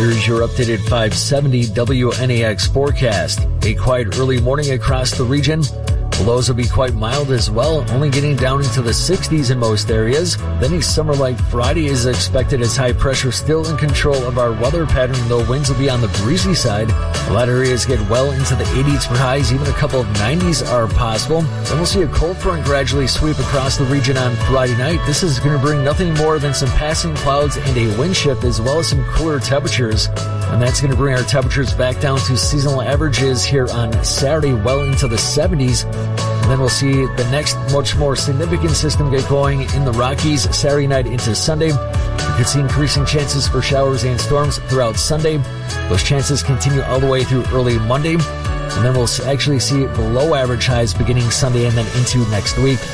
Here's your updated 570 WNAX forecast. A quiet early morning across the region. The lows will be quite mild as well, only getting down into the 60s in most areas. Then a summer-like Friday is expected as high pressure still in control of our weather pattern, though winds will be on the breezy side. A lot of areas get well into the 80s for highs, even a couple of 90s are possible. Then we'll see a cold front gradually sweep across the region on Friday night. This is going to bring nothing more than some passing clouds and a wind shift, as well as some cooler temperatures. And that's going to bring our temperatures back down to seasonal averages here on Saturday, well into the 70s. And then we'll see the next much more significant system get going in the Rockies Saturday night into Sunday. We could see increasing chances for showers and storms throughout Sunday. Those chances continue all the way through early Monday. And then we'll actually see below average highs beginning Sunday and then into next week.